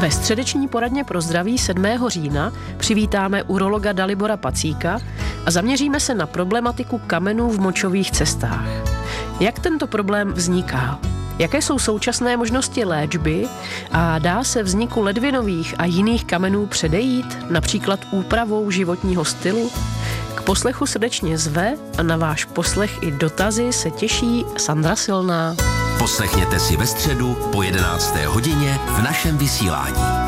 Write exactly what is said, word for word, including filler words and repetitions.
Ve středeční poradně pro zdraví sedmého října přivítáme urologa Dalibora Pacíka a zaměříme se na problematiku kamenů v močových cestách. Jak tento problém vzniká? Jaké jsou současné možnosti léčby a dá se vzniku ledvinových a jiných kamenů předejít, například úpravou životního stylu? K poslechu srdečně zve a na váš poslech i dotazy se těší Sandra Silná. Poslechněte si ve středu po jedenácté hodině v našem vysílání.